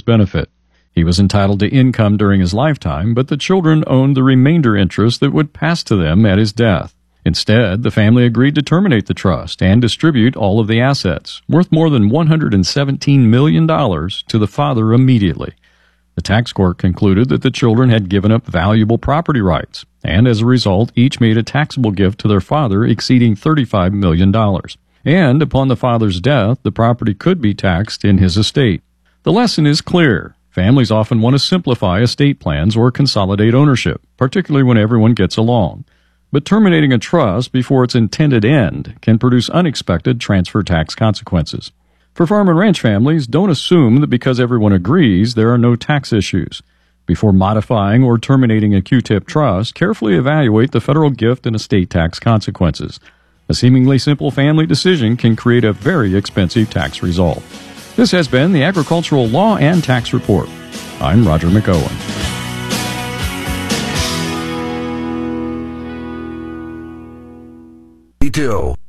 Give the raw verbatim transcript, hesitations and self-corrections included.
benefit. He was entitled to income during his lifetime, but the children owned the remainder interest that would pass to them at his death. Instead, the family agreed to terminate the trust and distribute all of the assets, worth more than one hundred seventeen million dollars, to the father immediately. The tax court concluded that the children had given up valuable property rights, and as a result, each made a taxable gift to their father exceeding thirty-five million dollars. And upon the father's death, the property could be taxed in his estate. The lesson is clear. Families often want to simplify estate plans or consolidate ownership, particularly when everyone gets along. But terminating a trust before its intended end can produce unexpected transfer tax consequences. For farm and ranch families, don't assume that because everyone agrees, there are no tax issues. Before modifying or terminating a Q T I P trust, carefully evaluate the federal gift and estate tax consequences. A seemingly simple family decision can create a very expensive tax result. This has been the Agricultural Law and Tax Report. I'm Roger McOwen. Two.